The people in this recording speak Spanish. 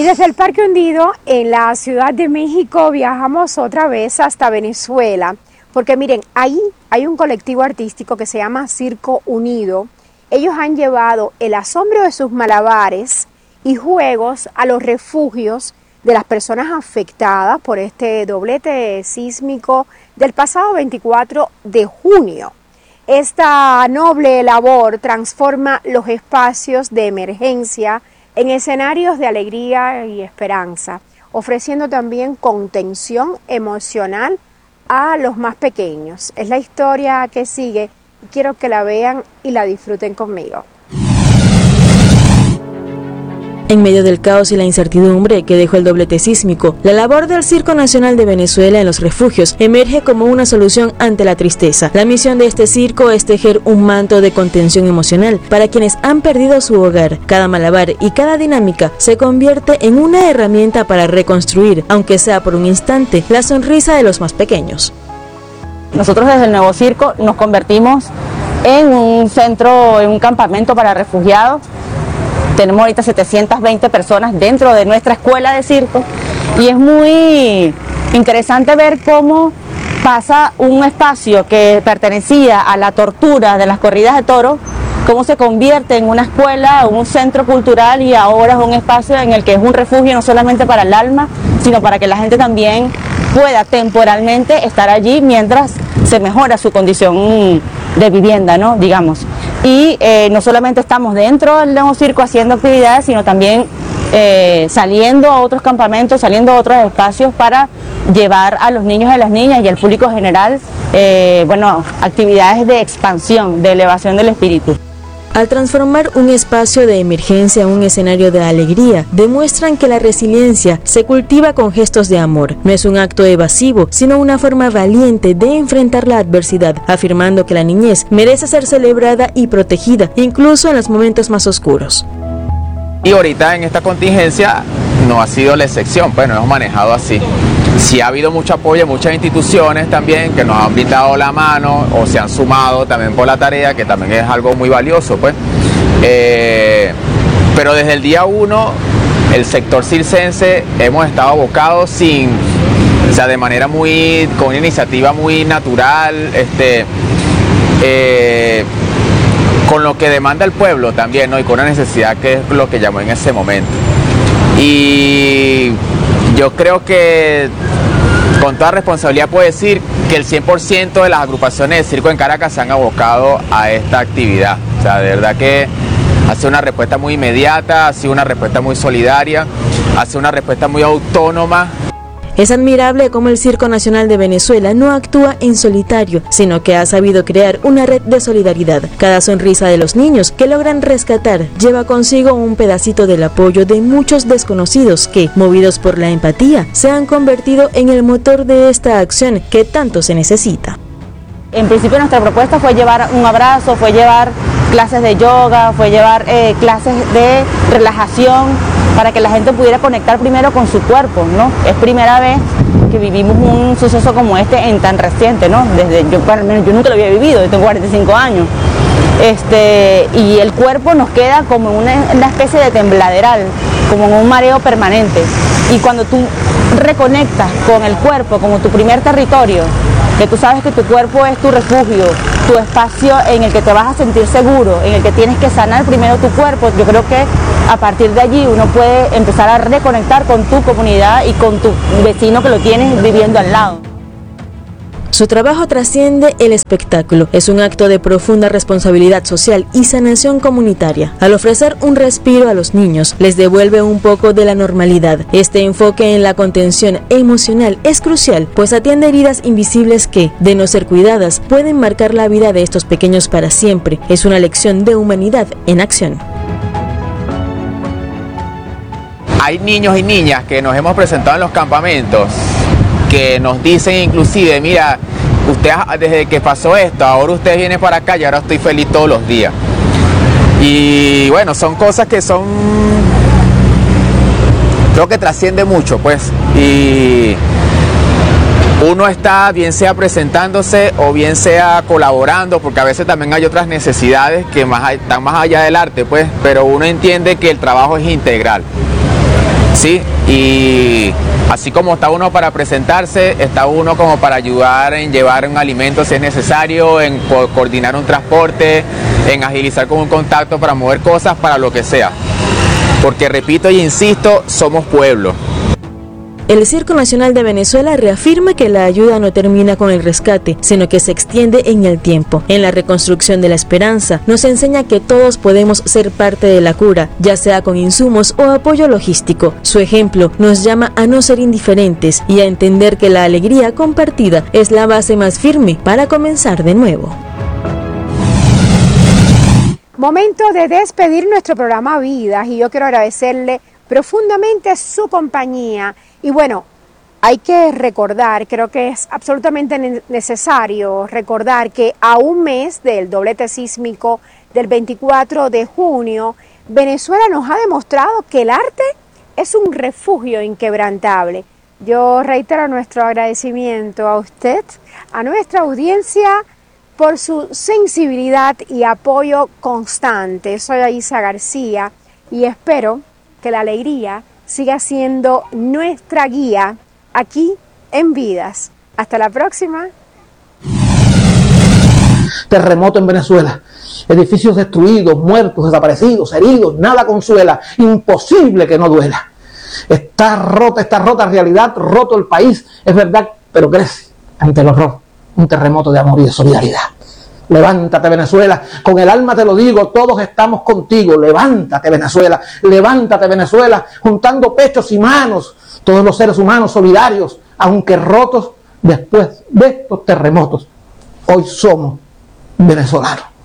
desde el Parque Hundido, en la Ciudad de México, viajamos otra vez hasta Venezuela, porque miren, ahí hay un colectivo artístico que se llama Circo Unido. Ellos han llevado el asombro de sus malabares y juegos a los refugios de las personas afectadas por este doblete sísmico del pasado 24 de junio. Esta noble labor transforma los espacios de emergencia en escenarios de alegría y esperanza, ofreciendo también contención emocional a los más pequeños. Es la historia que sigue y quiero que la vean y la disfruten conmigo. En medio del caos y la incertidumbre que dejó el doblete sísmico, la labor del Circo Nacional de Venezuela en los refugios emerge como una solución ante la tristeza. La misión de este circo es tejer un manto de contención emocional para quienes han perdido su hogar. Cada malabar y cada dinámica se convierte en una herramienta para reconstruir, aunque sea por un instante, la sonrisa de los más pequeños. Nosotros desde el nuevo circo nos convertimos en un centro, en un campamento para refugiados. Tenemos ahorita 720 personas dentro de nuestra escuela de circo y es muy interesante ver cómo pasa un espacio que pertenecía a la tortura de las corridas de toros, cómo se convierte en una escuela, un centro cultural y ahora es un espacio en el que es un refugio no solamente para el alma, sino para que la gente también pueda temporalmente estar allí mientras se mejora su condición de vivienda, ¿no? Digamos. Y no solamente estamos dentro del nuevo circo haciendo actividades, sino también saliendo a otros campamentos, saliendo a otros espacios para llevar a los niños y a las niñas y al público general, actividades de expansión, de elevación del espíritu. Al transformar un espacio de emergencia en un escenario de alegría, demuestran que la resiliencia se cultiva con gestos de amor. No es un acto evasivo, sino una forma valiente de enfrentar la adversidad, afirmando que la niñez merece ser celebrada y protegida, incluso en los momentos más oscuros. Y ahorita en esta contingencia no ha sido la excepción, pues nos hemos manejado así. Sí ha habido mucho apoyo de muchas instituciones también que nos han brindado la mano o se han sumado también por la tarea, que también es algo muy valioso, pues. Pero desde el día 1, el sector circense hemos estado abocados de manera con una iniciativa muy natural, con lo que demanda el pueblo también, ¿no? Y con una necesidad que es lo que llamó en ese momento. Y yo creo que con toda responsabilidad puedo decir que el 100% de las agrupaciones de circo en Caracas se han abocado a esta actividad. O sea, de verdad que ha sido una respuesta muy inmediata, ha sido una respuesta muy solidaria, ha sido una respuesta muy autónoma. Es admirable cómo el Circo Nacional de Venezuela no actúa en solitario, sino que ha sabido crear una red de solidaridad. Cada sonrisa de los niños que logran rescatar lleva consigo un pedacito del apoyo de muchos desconocidos que, movidos por la empatía, se han convertido en el motor de esta acción que tanto se necesita. En principio nuestra propuesta fue llevar un abrazo, fue llevar clases de yoga, fue llevar clases de relajación para que la gente pudiera conectar primero con su cuerpo, ¿no? Es primera vez que vivimos un suceso como este en tan reciente, ¿no? Yo nunca lo había vivido, yo tengo 45 años. Y el cuerpo nos queda como una especie de tembladeral, como en un mareo permanente. Y cuando tú reconectas con el cuerpo como tu primer territorio, que tú sabes que tu cuerpo es tu refugio, tu espacio en el que te vas a sentir seguro, en el que tienes que sanar primero tu cuerpo, yo creo que a partir de allí uno puede empezar a reconectar con tu comunidad y con tu vecino que lo tienes viviendo al lado. Su trabajo trasciende el espectáculo, es un acto de profunda responsabilidad social y sanación comunitaria. Al ofrecer un respiro a los niños, les devuelve un poco de la normalidad. Este enfoque en la contención emocional es crucial, pues atiende heridas invisibles que, de no ser cuidadas, pueden marcar la vida de estos pequeños para siempre. Es una lección de humanidad en acción. Hay niños y niñas que nos hemos presentado en los campamentos que nos dicen inclusive, mira, usted desde que pasó esto, ahora usted viene para acá y ahora estoy feliz todos los días. Y bueno, son cosas que creo que trasciende mucho, pues. Y uno está, bien sea presentándose o bien sea colaborando, porque a veces también hay otras necesidades que están más allá del arte, pues, pero uno entiende que el trabajo es integral. Sí, y así como está uno para presentarse, está uno como para ayudar en llevar un alimento si es necesario, en coordinar un transporte, en agilizar con un contacto para mover cosas, para lo que sea. Porque repito y insisto, somos pueblo. El Circo Nacional de Venezuela reafirma que la ayuda no termina con el rescate, sino que se extiende en el tiempo. En la reconstrucción de la esperanza, nos enseña que todos podemos ser parte de la cura, ya sea con insumos o apoyo logístico. Su ejemplo nos llama a no ser indiferentes y a entender que la alegría compartida es la base más firme para comenzar de nuevo. Momento de despedir nuestro programa Vidas, y yo quiero agradecerle profundamente su compañía. Y bueno, hay que recordar, creo que es absolutamente necesario recordar que a un mes del doblete sísmico del 24 de junio, Venezuela nos ha demostrado que el arte es un refugio inquebrantable. Yo reitero nuestro agradecimiento a usted, a nuestra audiencia, por su sensibilidad y apoyo constante. Soy Aisa García y espero que la alegría siga siendo nuestra guía aquí en Vidas. Hasta la próxima. Terremoto en Venezuela, edificios destruidos, muertos, desaparecidos, heridos, nada consuela, imposible que no duela. Está rota realidad, roto el país, es verdad, pero crece ante el horror un terremoto de amor y de solidaridad. Levántate, Venezuela, con el alma te lo digo, todos estamos contigo. Levántate, Venezuela, juntando pechos y manos, todos los seres humanos solidarios, aunque rotos después de estos terremotos. Hoy somos venezolanos.